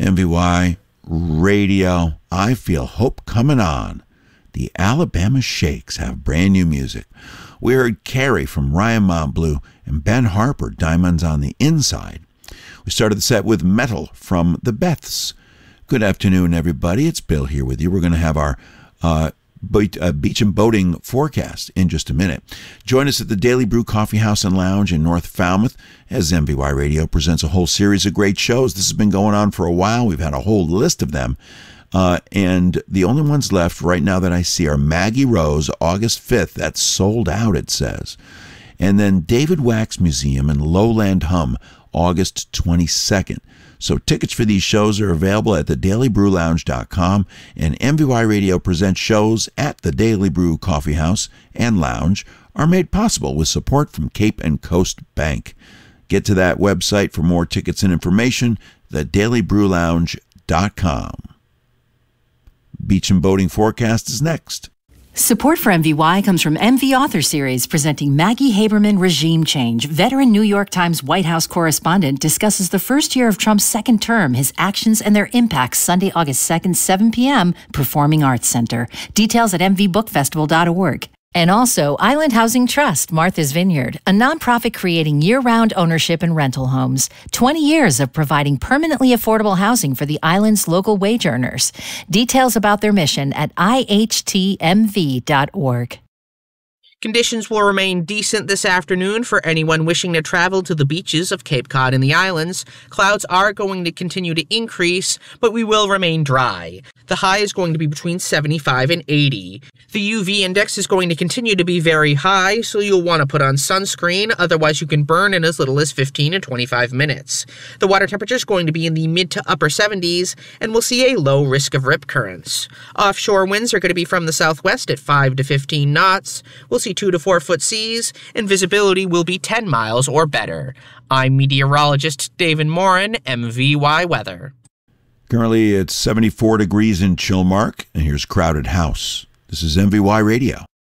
MVY Radio. I feel hope coming on. The Alabama Shakes have brand new music. We heard Carrie from Ryan Mount Blue and Ben Harper, Diamonds on the Inside. We started the set with Metal from the Beths. Good afternoon, everybody. It's Bill here with you. We're going to have our beach and boating forecast in just a minute. Join us at the Daily Brew Coffee House and Lounge in North Falmouth as MVY Radio presents a whole series of great shows. This has been going on for a while. We've had a whole list of them. And the only ones left right now that I see are Maggie Rose, August 5th. That's sold out, it says. And then David Wax Museum and Lowland Hum, August 22nd. So tickets for these shows are available at thedailybrewlounge.com, and MVY Radio presents shows at the Daily Brew Coffee House and Lounge are made possible with support from Cape and Coast Bank. Get to that website for more tickets and information, thedailybrewlounge.com. Beach and boating forecast is next. Support for MVY comes from MV Author Series, presenting Maggie Haberman Regime Change. Veteran New York Times White House correspondent discusses the first year of Trump's second term, his actions and their impacts, Sunday, August 2nd, 7 p.m., Performing Arts Center. Details at mvbookfestival.org. And also, Island Housing Trust, Martha's Vineyard, a nonprofit creating year-round ownership and rental homes. 20 years of providing permanently affordable housing for the island's local wage earners. Details about their mission at ihtmv.org. Conditions will remain decent this afternoon for anyone wishing to travel to the beaches of Cape Cod and the islands. Clouds are going to continue to increase, but we will remain dry. The high is going to be between 75 and 80. The UV index is going to continue to be very high, so you'll want to put on sunscreen, otherwise you can burn in as little as 15 to 25 minutes. The water temperature is going to be in the mid to upper 70s, and we'll see a low risk of rip currents. Offshore winds are going to be from the southwest at 5 to 15 knots. We'll see 2 to 4 foot seas, and visibility will be 10 miles or better. I'm meteorologist David Morin, MVY Weather. Currently, it's 74 degrees in Chilmark, and here's Crowded House. This is MVY Radio.